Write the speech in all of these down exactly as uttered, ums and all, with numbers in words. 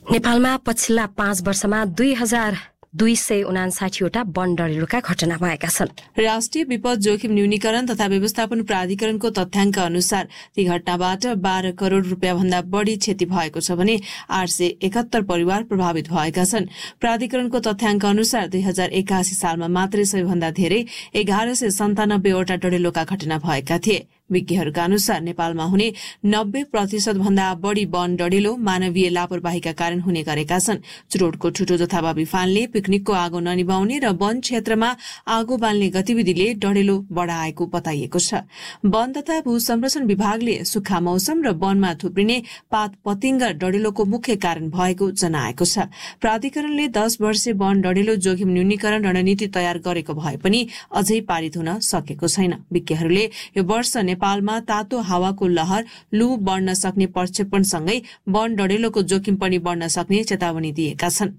नेपालमा पछिल्ला पाँच वर्षमा दुई हजार दुई सय उनासाठीवटा वन डढेलोका घटना भएका छन्। राष्ट्रिय विपद जोखिम न्यूनीकरण तथा व्यवस्थापन प्राधिकरणको तथ्याङ्क अनुसार ती घटनाबाट बाह्र करोड़ रूपियाँ भन्दा बढ़ी क्षति भएको छ भने आठ सय एकहत्तर परिवार प्रभावित भएका छन्। प्राधिकरणको तथ्याङ्क अनुसार दुई हजार एकासी सालमा मात्रै सबैभन्दा धेरै एघार सय सन्तानब्बेवटा डढेलोका घटना भएका थिए। विज्ञहरूका अनुसार नेपालमा हुने नब्बे प्रतिशत भन्दा बढ़ी वन डढेलो मानवीय लापरवाहीका कारण हुने गरेका छन्। चुरोटको ठुटो जथाभावी फानले पिकनिकको आगो ननिभाउने र वन क्षेत्रमा आगो बाल्ने गतिविधिले डढेलो बढ़ाएको बताइएको छ। वन तथा भू संरक्षण विभागले सुक्खा मौसम र वनमा थुप्रिने पात पतिंग डढेलोको मुख्य कारण भएको जनाएको छ। प्राधिकरणले दश वर्षे वन डढेलो जोखिम न्यूनीकरण रणनीति तयार गरेको भए पनि अझै पारित हुन सकेको छैन। विज्ञहरूले यो वर्ष नेपालमा तातो हावाको लहर, लू बढ्न सक्ने प्रक्षेपणसँगै वन डढेलोको जोखिम पनि बढ्न सक्ने चेतावनी दिएका छन्।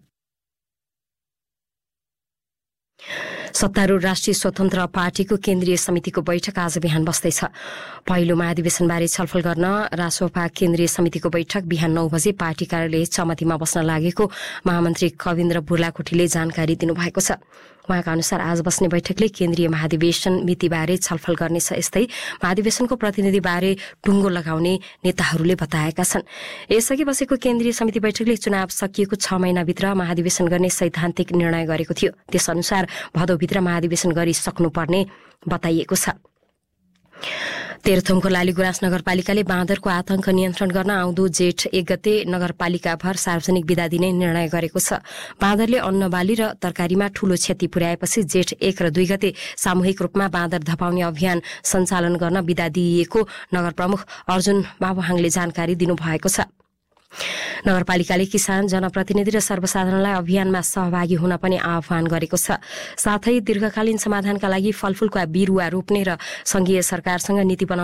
सत्तारूढ़ राष्ट्रिय स्वतन्त्र पार्टीको केन्द्रीय समितिको बैठक आज बिहान बस्दैछ। पहिलो महाधिवेशनबारे छलफल गर्न रासोपा केन्द्रीय समितिको बैठक बिहान नौ बजे पार्टी कार्यालय चमतीमा बस्न लागेको महामन्त्री कविन्द्र बुर्लाकोटीले जानकारी दिनुभएको छ। उहाँका अनुसार आज बस्ने बैठकले केन्द्रीय महाधिवेशन मितिबारे छलफल गर्नेछ। यस्तै महाधिवेशनको प्रतिनिधिबारे टुङ्गो लगाउने नेताहरूले बताएका छन्। यसअघि बसेको केन्द्रीय समिति बैठकले चुनाव सकिएको छ महिनाभित्र महाधिवेशन गर्ने सैद्धान्तिक निर्णय गरेको थियो। त्यसअनुसार भदौभित्र महाधिवेशन गरिसक्नुपर्ने बताइएको छ। तेह्रथुमको लालीगुराँस नगरपालिकाले बाँदरको आतंक नियन्त्रण गर्न आउँदो जेठ एक गते नगरपालिकाभर सार्वजनिक बिदा दिने निर्णय गरेको छ। बाँदरले अन्न बाली र तरकारीमा ठूलो क्षति पुर्याएपछि जेठ एक र दुई गते सामूहिक रूपमा बाँदर धपाउने अभियान सञ्चालन गर्न बिदा दिइएको नगर प्रमुख अर्जुन बाबुहाङले जानकारी दिनुभएको छ। नगरपालिकाले किसान, जनप्रतिनिधि र सर्वसाधारणलाई अभियानमा सहभागी हुन पनि आह्वान गरेको छ। साथै दीर्घकालीन समाधानका लागि फलफूलका बिरुवा रोप्ने र संघीय सरकारसँग नीति बनाउने